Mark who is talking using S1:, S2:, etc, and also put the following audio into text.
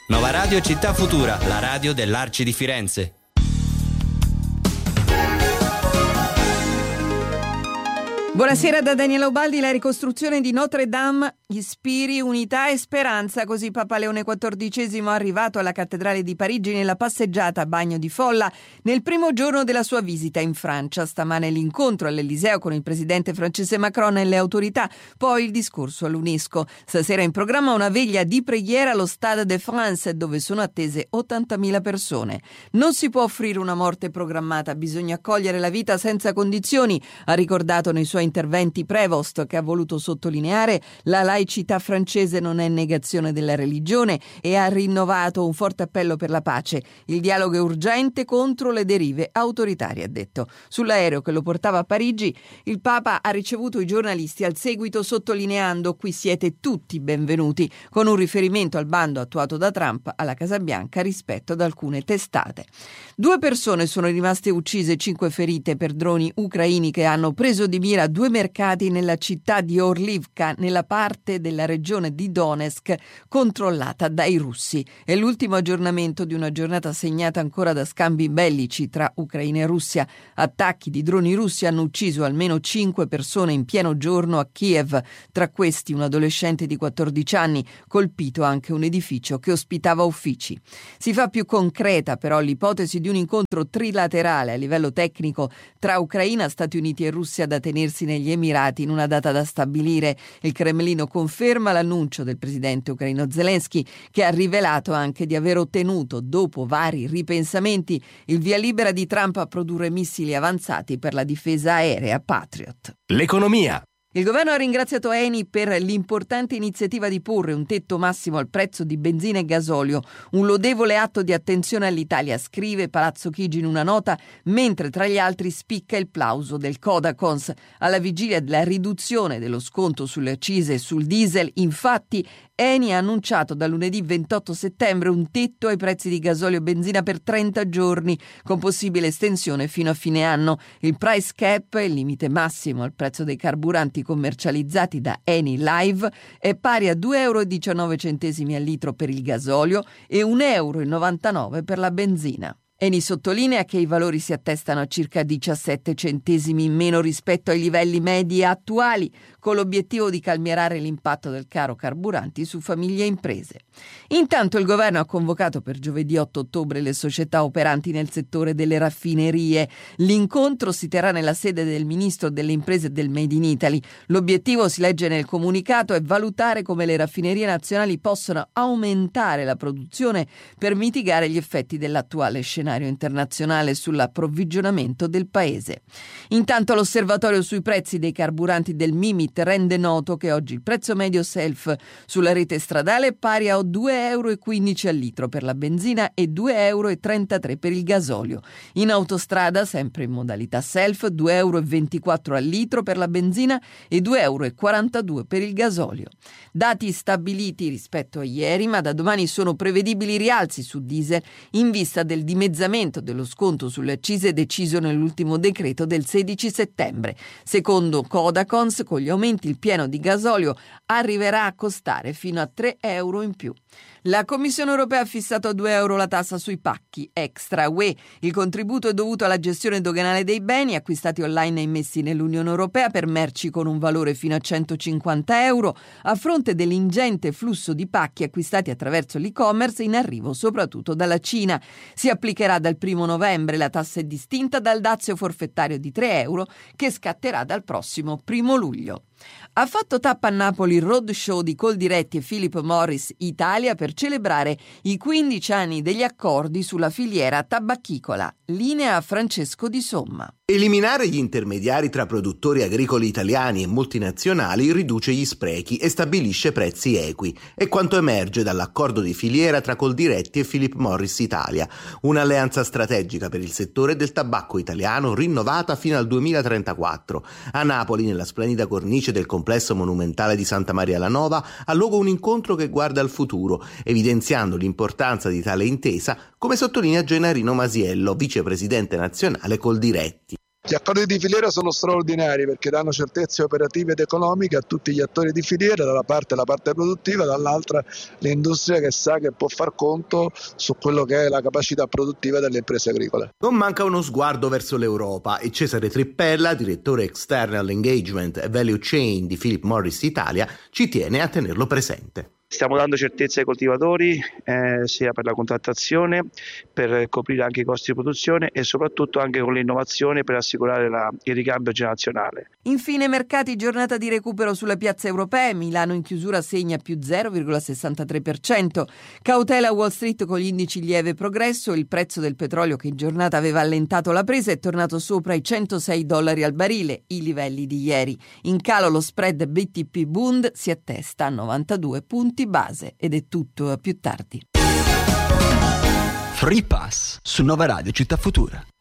S1: Nova Radio Città Futura, la radio dell'Arci di Firenze.
S2: Buonasera da Daniela Ubaldi. La ricostruzione di Notre Dame ispiri unità e speranza, così Papa Leone XIV, arrivato alla cattedrale di Parigi nella passeggiata a bagno di folla nel primo giorno della sua visita in Francia. Stamane l'incontro all'Eliseo con il presidente francese Macron e le autorità, poi il discorso all'UNESCO. Stasera in programma una veglia di preghiera allo Stade de France, dove sono attese 80.000 persone. Non si può offrire una morte programmata, bisogna accogliere la vita senza condizioni, ha ricordato nei suoi interventi Prévost, che ha voluto sottolineare la laicità francese non è negazione della religione, e ha rinnovato un forte appello per la pace. Il dialogo è urgente contro le derive autoritarie, ha detto. Sull'aereo che lo portava a Parigi, il Papa ha ricevuto i giornalisti al seguito sottolineando: qui siete tutti benvenuti, con un riferimento al bando attuato da Trump alla Casa Bianca rispetto ad alcune testate. 2 persone sono rimaste uccise, 5 ferite per droni ucraini che hanno preso di mira 2 mercati nella città di Orlivka, nella parte della regione di Donetsk controllata dai russi. È l'ultimo aggiornamento di una giornata segnata ancora da scambi bellici tra Ucraina e Russia. Attacchi di droni russi hanno ucciso almeno 5 persone in pieno giorno a Kiev, tra questi un adolescente di 14 anni, colpito anche un edificio che ospitava uffici. Si fa più concreta però l'ipotesi di un incontro trilaterale a livello tecnico tra Ucraina, Stati Uniti e Russia da tenersi negli Emirati in una data da stabilire. Il Cremlino conferma l'annuncio del presidente ucraino Zelensky, che ha rivelato anche di aver ottenuto, dopo vari ripensamenti, il via libera di Trump a produrre missili avanzati per la difesa aerea Patriot.
S1: L'economia.
S2: Il governo ha ringraziato Eni per l'importante iniziativa di porre un tetto massimo al prezzo di benzina e gasolio, un lodevole atto di attenzione all'Italia, scrive Palazzo Chigi in una nota, mentre tra gli altri spicca il plauso del Codacons. Alla vigilia della riduzione dello sconto sulle accise e sul diesel, infatti, Eni ha annunciato da lunedì 28 settembre un tetto ai prezzi di gasolio e benzina per 30 giorni, con possibile estensione fino a fine anno. Il price cap, il limite massimo al prezzo dei carburanti commercializzati da Eni Live, è pari a 2,19 euro al litro per il gasolio e 1,99 euro per la benzina. Eni sottolinea che i valori si attestano a circa 17 centesimi in meno rispetto ai livelli medi attuali, con l'obiettivo di calmierare l'impatto del caro carburanti su famiglie e imprese. Intanto il governo ha convocato per giovedì 8 ottobre le società operanti nel settore delle raffinerie. L'incontro si terrà nella sede del ministro delle imprese e del Made in Italy. L'obiettivo, si legge nel comunicato, è valutare come le raffinerie nazionali possono aumentare la produzione per mitigare gli effetti dell'attuale scenario internazionale sull'approvvigionamento del paese. Intanto l'osservatorio sui prezzi dei carburanti del Mimit rende noto che oggi il prezzo medio self sulla rete stradale è pari a 2,15 euro al litro per la benzina e 2,33 euro per il gasolio. In autostrada, sempre in modalità self, 2,24 euro al litro per la benzina e 2,42 euro per il gasolio. Dati stabiliti rispetto a ieri, ma da domani sono prevedibili rialzi su diesel in vista del dimezzamento dello sconto sulle accise deciso nell'ultimo decreto del 16 settembre. Secondo Codacons, con gli aumenti il pieno di gasolio arriverà a costare fino a 3 euro in più. La Commissione europea ha fissato a 2 euro la tassa sui pacchi extra UE. Il contributo è dovuto alla gestione doganale dei beni acquistati online e immessi nell'Unione Europea per merci con un valore fino a 150 euro, a fronte dell'ingente flusso di pacchi acquistati attraverso l'e-commerce in arrivo soprattutto dalla Cina. Si applicherà dal 1 novembre. La tassa è distinta dal dazio forfettario di 3 euro che scatterà dal prossimo 1 luglio. Ha fatto tappa a Napoli il roadshow di Coldiretti e Philip Morris Italia per celebrare i 15 anni degli accordi sulla filiera tabacchicola. Linea Francesco Di Somma.
S3: Eliminare gli intermediari tra produttori agricoli italiani e multinazionali riduce gli sprechi e stabilisce prezzi equi. È quanto emerge dall'accordo di filiera tra Coldiretti e Philip Morris Italia, un'alleanza strategica per il settore del tabacco italiano rinnovata fino al 2034. A Napoli, nella splendida cornice del complesso monumentale di Santa Maria la Nova, ha luogo un incontro che guarda al futuro, evidenziando l'importanza di tale intesa, come sottolinea Gennarino Masiello, vicepresidente nazionale Coldiretti.
S4: Gli accordi di filiera sono straordinari perché danno certezze operative ed economiche a tutti gli attori di filiera, da una parte la parte produttiva, dall'altra l'industria che sa che può far conto su quello che è la capacità produttiva delle imprese agricole.
S3: Non manca uno sguardo verso l'Europa e Cesare Trippella, direttore External Engagement e Value Chain di Philip Morris Italia, ci tiene a tenerlo presente.
S5: Stiamo dando certezze ai coltivatori sia per la contrattazione, per coprire anche i costi di produzione e soprattutto anche con l'innovazione per assicurare il ricambio generazionale.
S2: Infine mercati, giornata di recupero sulle piazze europee. Milano in chiusura segna più 0,63%. Cautela Wall Street con gli indici lieve progresso. Il prezzo del petrolio che in giornata aveva allentato la presa è tornato sopra i $106 al barile, i livelli di ieri. In calo lo spread BTP Bund si attesta a 92 punti base. Ed è tutto, a più tardi.
S1: Free Pass su Nova Radio Città Futura.